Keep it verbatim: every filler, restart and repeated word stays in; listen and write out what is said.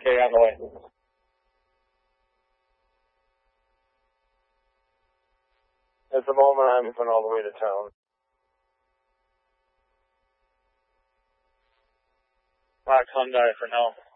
Okay, on the way. At the moment, I'm moving all the way to town. Fox Hyundai for now.